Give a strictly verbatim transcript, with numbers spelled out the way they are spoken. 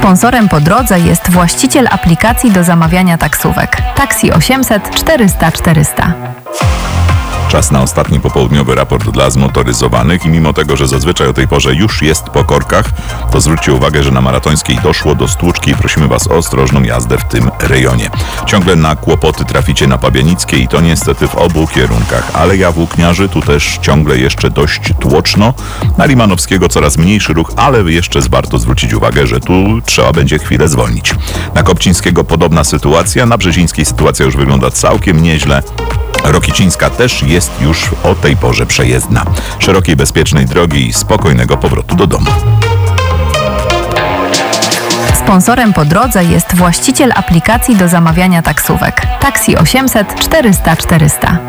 Sponsorem po drodze jest właściciel aplikacji do zamawiania taksówek Taxi osiemset czterysta czterysta. Czas na ostatni popołudniowy raport dla zmotoryzowanych i mimo tego, że zazwyczaj o tej porze już jest po korkach, to zwróćcie uwagę, że na Maratońskiej doszło do stłuczki i prosimy Was o ostrożną jazdę w tym rejonie. Ciągle na kłopoty traficie na Pabianickie i to niestety w obu kierunkach, ale ja Włókniarzy tu też ciągle jeszcze dość tłoczno. Na Limanowskiego coraz mniejszy ruch, ale jeszcze warto zwrócić uwagę, że tu trzeba będzie chwilę zwolnić. Na Kopcińskiego podobna sytuacja, na Brzezińskiej sytuacja już wygląda całkiem nieźle. Rokicińska też jest już o tej porze przejezdna. Szerokiej, bezpiecznej drogi i spokojnego powrotu do domu. Sponsorem po drodze jest właściciel aplikacji do zamawiania taksówek Taxi osiemset czterysta czterysta.